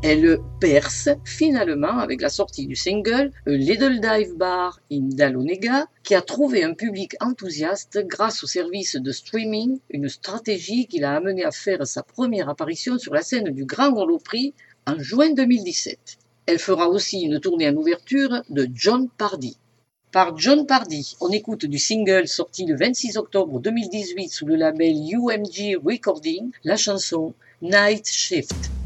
Elle perce finalement avec la sortie du single A Little Dive Bar in Dahlonega, qui a trouvé un public enthousiaste grâce au service de streaming, une stratégie qui l'a amenée à faire sa première apparition sur la scène du Grand Ole Opry en juin 2017. Elle fera aussi une tournée en ouverture de Jon Pardi. Par Jon Pardi, on écoute du single sorti le 26 octobre 2018 sous le label UMG Recording, la chanson Night Shift.